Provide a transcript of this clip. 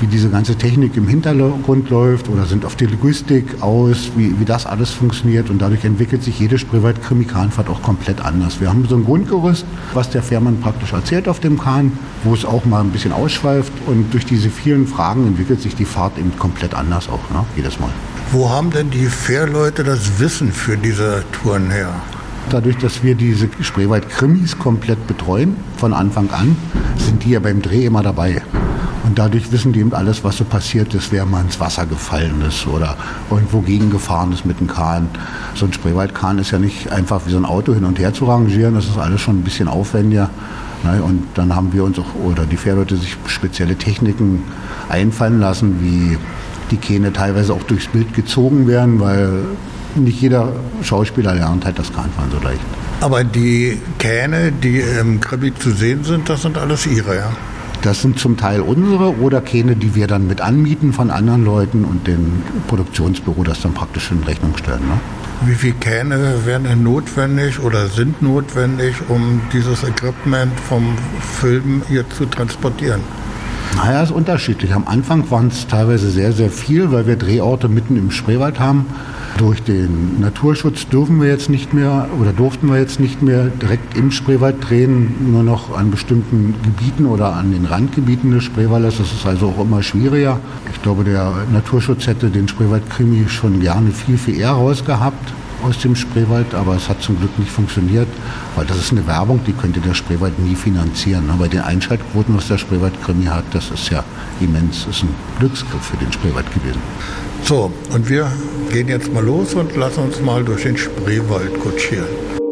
wie diese ganze Technik im Hintergrund läuft oder sind auf die Logistik aus, wie das alles funktioniert. Und dadurch entwickelt sich jede Spreewald-Krimi-Kahnfahrt auch komplett anders. Wir haben so ein Grundgerüst, was der Fährmann praktisch erzählt auf dem Kahn, wo es auch mal ein bisschen ausschweift. Und durch diese vielen Fragen entwickelt sich die Fahrt eben komplett anders auch, ne? Jedes Mal. Wo haben denn die Fährleute das Wissen für diese Touren her? Dadurch, dass wir diese Spreewald-Krimis komplett betreuen, von Anfang an, sind die ja beim Dreh immer dabei. Und dadurch wissen die eben alles, was so passiert ist, wer mal ins Wasser gefallen ist oder irgendwo gegengefahren ist mit dem Kahn. So ein Spreewaldkahn ist ja nicht einfach wie so ein Auto hin und her zu rangieren, das ist alles schon ein bisschen aufwendiger. Und dann haben wir uns auch, oder die Fährleute sich spezielle Techniken einfallen lassen, wie die Kähne teilweise auch durchs Bild gezogen werden, weil nicht jeder Schauspieler lernt halt das Kahnfahren so leicht. Aber die Kähne, die im Krimi zu sehen sind, das sind alles Ihre, ja? Das sind zum Teil unsere oder Kähne, die wir dann mit anmieten von anderen Leuten und dem Produktionsbüro das dann praktisch in Rechnung stellen. Ne? Wie viele Kähne werden denn notwendig oder sind notwendig, um dieses Equipment vom Film hier zu transportieren? Naja, ist unterschiedlich. Am Anfang waren es teilweise sehr, sehr viel, weil wir Drehorte mitten im Spreewald haben. Durch den Naturschutz durften wir jetzt nicht mehr direkt im Spreewald drehen, nur noch an bestimmten Gebieten oder an den Randgebieten des Spreewaldes. Das ist also auch immer schwieriger. Ich glaube, der Naturschutz hätte den Spreewald-Krimi schon gerne viel, viel eher rausgehabt aus dem Spreewald, aber es hat zum Glück nicht funktioniert, weil das ist eine Werbung, die könnte der Spreewald nie finanzieren. Aber den Einschaltquoten, was der Spreewald-Krimi hat, das ist ja immens, das ist ein Glücksgriff für den Spreewald gewesen. So, und wir gehen jetzt mal los und lassen uns mal durch den Spreewald kutschieren.